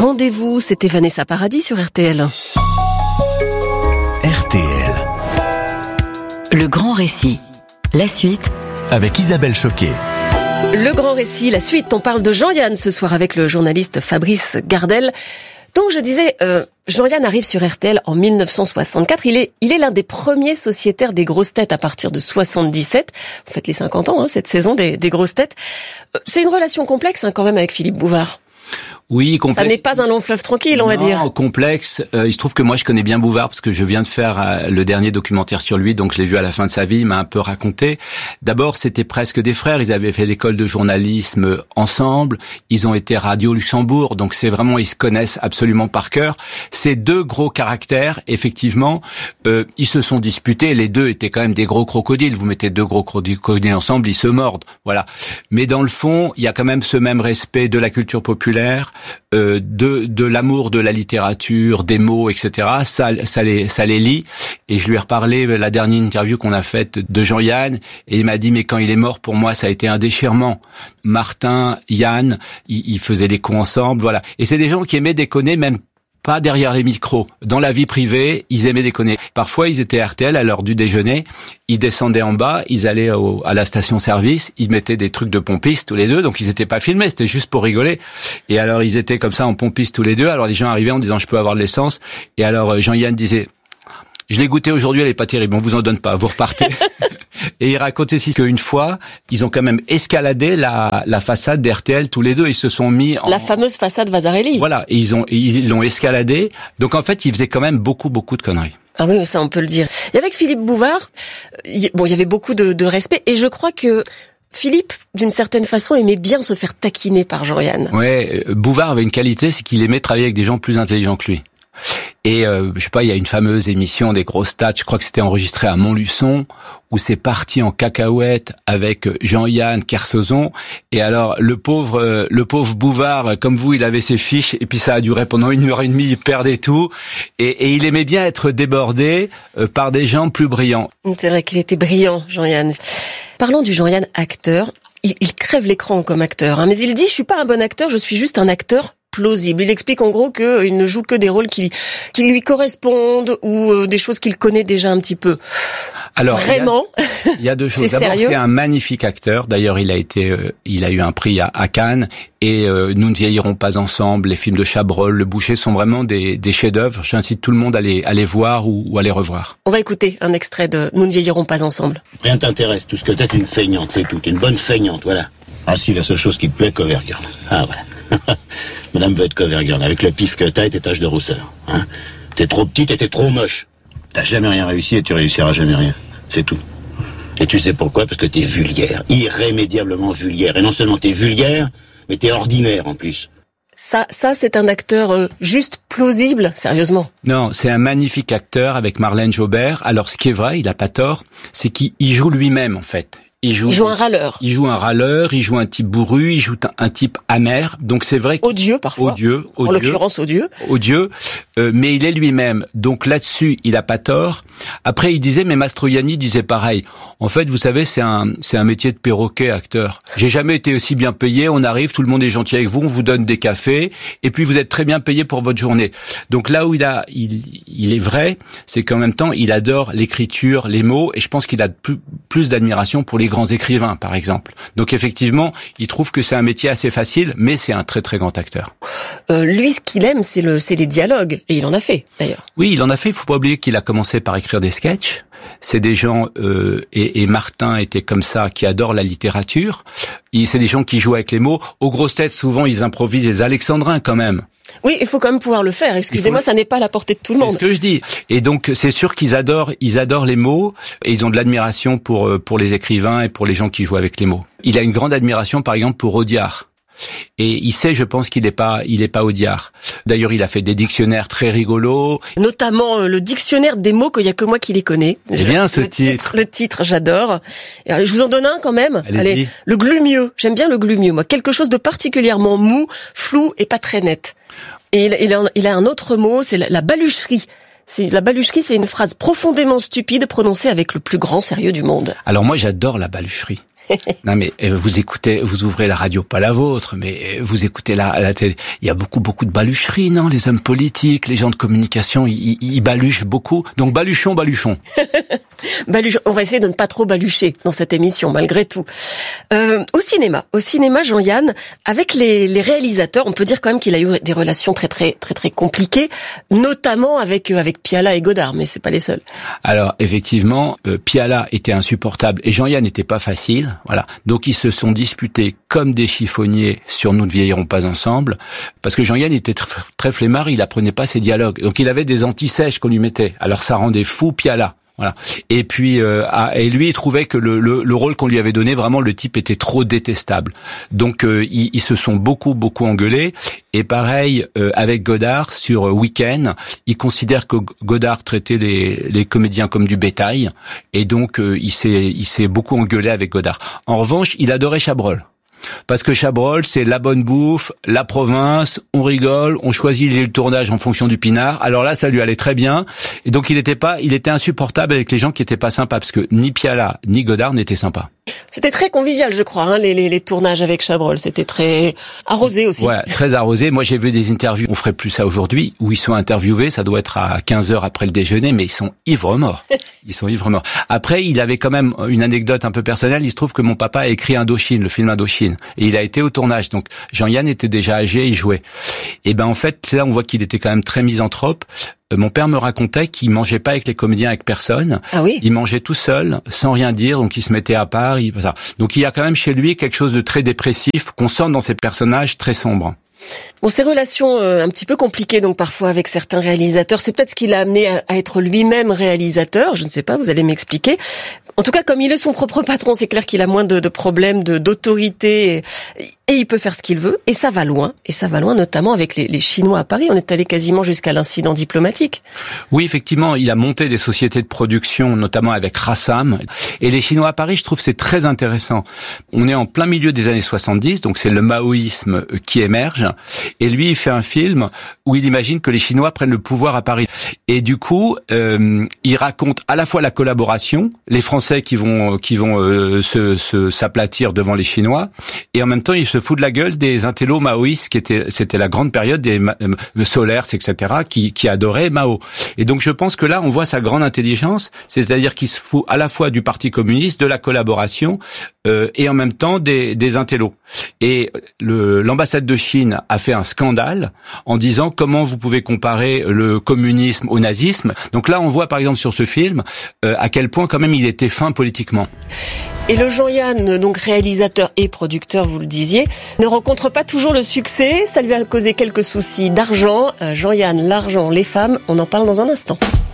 Rendez-vous, c'était Vanessa Paradis sur RTL. RTL. Le grand récit. La suite. Avec Isabelle Choquet. Le grand récit, la suite. On parle de Jean-Yann ce soir avec le journaliste Fabrice Gardel. Donc je disais, Jean-Yann arrive sur RTL en 1964. Il est l'un des premiers sociétaires des grosses têtes à partir de 77. Vous faites les 50 ans, cette saison des grosses têtes. C'est une relation complexe quand même avec Philippe Bouvard. Oui, complexe. Ça n'est pas un long fleuve tranquille, on va dire. Non, complexe. Il se trouve que moi, je connais bien Bouvard parce que je viens de faire le dernier documentaire sur lui, donc je l'ai vu à la fin de sa vie. Il m'a un peu raconté. D'abord, c'était presque des frères. Ils avaient fait l'école de journalisme ensemble. Ils ont été Radio Luxembourg, donc c'est vraiment, ils se connaissent absolument par cœur. Ces deux gros caractères, effectivement, ils se sont disputés. Les deux étaient quand même des gros crocodiles. Vous mettez deux gros crocodiles ensemble, ils se mordent. Voilà. Mais dans le fond, il y a quand même ce même respect de la culture populaire, de l'amour de la littérature, des mots, etc. Ça les lie. Et je lui ai reparlé la dernière interview qu'on a faite de Jean-Yann, et il m'a dit, mais quand il est mort, pour moi, ça a été un déchirement. Martin, Yann, ils faisaient des cons ensemble, voilà. Et c'est des gens qui aimaient déconner, même pas derrière les micros. Dans la vie privée, ils aimaient déconner. Parfois, ils étaient à RTL à l'heure du déjeuner, ils descendaient en bas, ils allaient à la station-service, ils mettaient des trucs de pompistes tous les deux, donc ils étaient pas filmés, c'était juste pour rigoler. Et alors, ils étaient comme ça en pompistes tous les deux, alors les gens arrivaient en disant « je peux avoir de l'essence ?» Et alors, Jean-Yann disait « je l'ai goûté aujourd'hui, elle est pas terrible, on vous en donne pas, vous repartez. » Et il raconte aussi qu'une fois, ils ont quand même escaladé la façade d'RTL tous les deux. Ils se sont mis la fameuse façade Vasarely. Voilà, et ils l'ont escaladé. Donc en fait, ils faisaient quand même beaucoup de conneries. Ah oui, ça on peut le dire. Et avec Philippe Bouvard, il y avait beaucoup de respect. Et je crois que Philippe, d'une certaine façon, aimait bien se faire taquiner par Jean-Yann. Ouais, Bouvard avait une qualité, c'est qu'il aimait travailler avec des gens plus intelligents que lui. Et je sais pas, il y a une fameuse émission des grosses têtes, je crois que c'était enregistré à Montluçon, où c'est parti en cacahuète avec Jean-Yann Kersozon. Et alors le pauvre Bouvard, comme vous, il avait ses fiches, et puis ça a duré pendant 1h30, il perdait tout, et il aimait bien être débordé par des gens plus brillants. C'est vrai qu'il était brillant, Jean-Yann. Parlons du Jean-Yann acteur. Il crève l'écran comme acteur, mais il dit « je suis pas un bon acteur, je suis juste un acteur plausible ». Il explique en gros qu'il ne joue que des rôles qui lui correspondent ou des choses qu'il connaît déjà un petit peu. Alors vraiment, il y a deux choses. D'abord, c'est un magnifique acteur. D'ailleurs, il a eu un prix à Cannes. Et Nous ne vieillirons pas ensemble, les films de Chabrol, Le Boucher sont vraiment des chefs-d'œuvre. J'incite tout le monde à les voir ou à les revoir. On va écouter un extrait de Nous ne vieillirons pas ensemble. Rien t'intéresse, tout ce que t'es, c'est une feignante, c'est tout. T'es une bonne feignante, voilà. Ah si, la seule chose qui te plaît, cover girl. Ah voilà. Madame veut être cover girl, avec le pif que t'as et tes taches de rousseur. Hein. T'es trop petite et t'es trop moche. T'as jamais rien réussi et tu réussiras jamais rien. C'est tout. Et tu sais pourquoi? Parce que t'es vulgaire, irrémédiablement vulgaire. Et non seulement t'es vulgaire, mais t'es ordinaire en plus. Ça c'est un acteur juste plausible, sérieusement. Non, c'est un magnifique acteur avec Marlène Jobert. Alors ce qui est vrai, il a pas tort, c'est qu'il joue lui-même en fait. Il joue un râleur. Il joue un râleur, il joue un type bourru, il joue un type amer. Donc c'est vrai odieux parfois. Odieux. En l'occurrence odieux. Odieux, mais il est lui-même. Donc là-dessus, il a pas tort. Après, il disait, mais Mastroianni disait pareil. En fait, vous savez, c'est un métier de perroquet, acteur. J'ai jamais été aussi bien payé. On arrive, tout le monde est gentil avec vous, on vous donne des cafés, et puis vous êtes très bien payé pour votre journée. Donc là où il est vrai, c'est qu'en même temps, il adore l'écriture, les mots, et je pense qu'il a plus d'admiration pour les grands écrivains, par exemple. Donc effectivement, il trouve que c'est un métier assez facile, mais c'est un très très grand acteur. Lui, ce qu'il aime, c'est les dialogues, et il en a fait, d'ailleurs. Oui, il en a fait. Il faut pas oublier qu'il a commencé par écrire des sketchs. C'est des gens, et Martin était comme ça, qui adorent la littérature. C'est des gens qui jouent avec les mots. Aux grosses têtes, souvent, ils improvisent les alexandrins, quand même. Oui, il faut quand même pouvoir le faire. Excusez-moi, ça n'est pas à la portée de tout le monde. C'est ce que je dis. Et donc, c'est sûr qu'ils adorent les mots, et ils ont de l'admiration pour les écrivains et pour les gens qui jouent avec les mots. Il a une grande admiration, par exemple, pour Audiard. Et il sait, je pense, qu'il est pas Audiard. D'ailleurs, il a fait des dictionnaires très rigolos. Notamment le dictionnaire des mots qu'il y a que moi qui les connais. C'est bien ce titre. Le titre, j'adore. Et allez, je vous en donne un quand même. Allez, le glumieux. J'aime bien le glumieux, moi. Quelque chose de particulièrement mou, flou et pas très net. Et il a un autre mot, c'est la balucherie. La balucherie, c'est une phrase profondément stupide prononcée avec le plus grand sérieux du monde. Alors moi, j'adore la balucherie. Non mais vous ouvrez la radio, pas la vôtre, mais vous écoutez la télé. Il y a beaucoup de balucheries, non? Les hommes politiques, les gens de communication, ils baluchent beaucoup. Donc baluchons. On va essayer de ne pas trop balucher dans cette émission, malgré tout. Au cinéma, Jean-Yann, avec les réalisateurs, on peut dire quand même qu'il a eu des relations très compliquées, notamment avec Piala et Godard, mais c'est pas les seuls. Alors effectivement, Piala était insupportable et Jean-Yann n'était pas facile. Voilà. Donc ils se sont disputés comme des chiffonniers sur Nous ne vieillirons pas ensemble, parce que Jean-Yann était très flemmard, il apprenait pas ses dialogues. Donc il avait des antisèches qu'on lui mettait. Alors ça rendait fou Piala. Voilà. Et puis et lui il trouvait que le rôle qu'on lui avait donné, vraiment le type était trop détestable. Donc ils se sont beaucoup engueulés. Et pareil avec Godard sur Week-end, il considère que Godard traitait les comédiens comme du bétail, et donc il s'est beaucoup engueulé avec Godard. En revanche, il adorait Chabrol. Parce que Chabrol, c'est la bonne bouffe, la province, on rigole, on choisit le tournage en fonction du pinard. Alors là, ça lui allait très bien. Et donc il était insupportable avec les gens qui étaient pas sympas, parce que ni Piala ni Godard n'étaient sympas. C'était très convivial, je crois, les tournages avec Chabrol. C'était très arrosé aussi. Ouais, très arrosé. Moi, j'ai vu des interviews, on ferait plus ça aujourd'hui, où ils sont interviewés, ça doit être à 15h après le déjeuner, mais ils sont ivres-morts. Après, il avait quand même une anecdote un peu personnelle. Il se trouve que mon papa a écrit Indochine, le film Indochine. Et il a été au tournage. Donc, Jean-Yann était déjà âgé, il jouait. Et en fait, là, on voit qu'il était quand même très misanthrope. Mon père me racontait qu'il mangeait pas avec les comédiens, avec personne. Ah oui. Il mangeait tout seul, sans rien dire, donc il se mettait à part. Donc il y a quand même chez lui quelque chose de très dépressif qu'on sent dans ses personnages très sombres. Bon, ces relations un petit peu compliquées donc parfois avec certains réalisateurs, c'est peut-être ce qui l'a amené à être lui-même réalisateur, je ne sais pas, vous allez m'expliquer. En tout cas, comme il est son propre patron, c'est clair qu'il a moins de problèmes d'autorité et il peut faire ce qu'il veut. Et ça va loin, notamment avec les Chinois à Paris. On est allé quasiment jusqu'à l'incident diplomatique. Oui, effectivement, il a monté des sociétés de production, notamment avec Rassam. Et les Chinois à Paris, je trouve c'est très intéressant. On est en plein milieu des années 70, donc c'est le maoïsme qui émerge. Et lui, il fait un film où il imagine que les Chinois prennent le pouvoir à Paris. Et du coup, il raconte à la fois la collaboration, les Français qui vont s'aplatir devant les Chinois, et en même temps, il se fout de la gueule des intellos maoïstes c'était la grande période des Solers, etc., qui adoraient Mao. Et donc, je pense que là, on voit sa grande intelligence, c'est-à-dire qu'il se fout à la fois du Parti communiste, de la collaboration, et en même temps des intellos. Et l'ambassade de Chine a fait un scandale en disant comment vous pouvez comparer le communisme au nazisme. Donc là, on voit par exemple sur ce film à quel point quand même il était fin politiquement. Et le Jean-Yann, donc réalisateur et producteur, vous le disiez, ne rencontre pas toujours le succès. Ça lui a causé quelques soucis d'argent. Jean-Yann, l'argent, les femmes, on en parle dans un instant.